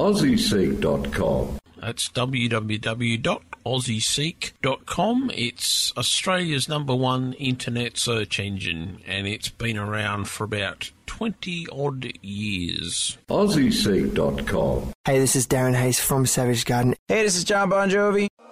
AussieSeek.com. That's www.aussieseek.com. It's Australia's #1 internet search engine, and it's been around for about 20-odd years. AussieSeek.com. Hey, this is Darren Hayes from Savage Garden. Hey, this is John Bon Jovi.